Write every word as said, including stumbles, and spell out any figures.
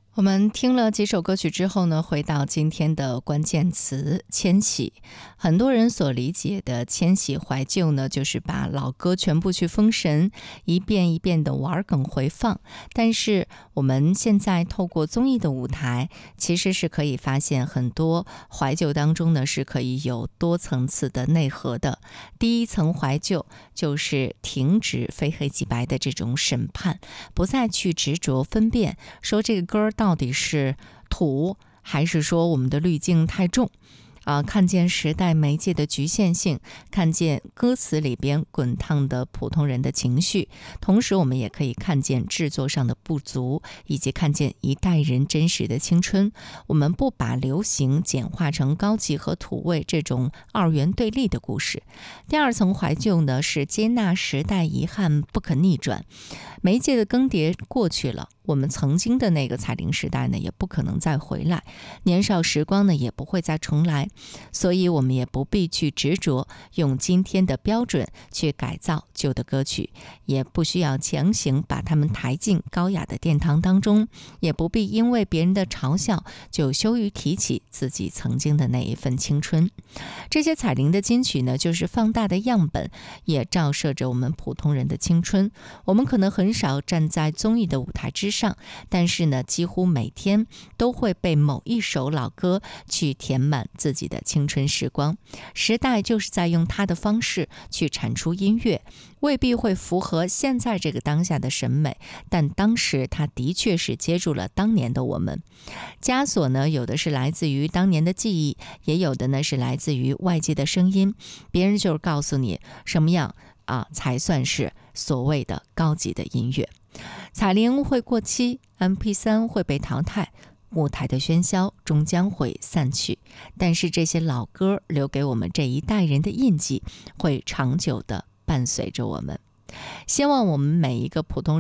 我们听了几首歌曲之后呢，回到今天的关键词迁徙。很多人所理解的迁徙怀旧呢，就是把老歌全部去封神，一遍一遍的玩梗回放。但是我们现在透过综艺的舞台，其实是可以发现很多怀旧当中呢，是可以有多层次的内核的。第一层怀旧就是停止非黑即白的这种审判，不再去执着分辨说这个歌到底是土还是说我们的滤镜太重啊，看见时代媒介的局限性，看见歌词里边滚烫的普通人的情绪，同时我们也可以看见制作上的不足，以及看见一代人真实的青春。我们不把流行简化成高级和土味这种二元对立的故事。第二层怀旧呢，是接纳时代遗憾不可逆转，媒介的更迭过去了，我们曾经的那个彩铃时代呢，也不可能再回来，年少时光呢，也不会再重来，所以我们也不必去执着用今天的标准去改造旧的歌曲，也不需要强行把它们抬进高雅的殿堂当中，也不必因为别人的嘲笑就羞于提起自己曾经的那一份青春。这些彩铃的金曲呢，就是放大的样本，也照射着我们普通人的青春。我们可能很少站在综艺的舞台之上，但是呢，几乎每天都会被某一首老歌去填满自己的青春时光。时代就是在用它的方式去产出音乐，未必会符合现在这个当下的审美，但当时它的确是接住了当年的我们。枷锁呢，有的是来自于当年的记忆，也有的呢是来自于外界的声音，别人就是告诉你什么样啊才算是所谓的高级的音乐。彩铃会过期， M P 三 会被淘汰，舞台的喧嚣终将会散去，但是这些老歌留给我们这一代人的印记会长久地伴随着我们。希望我们每一个普通人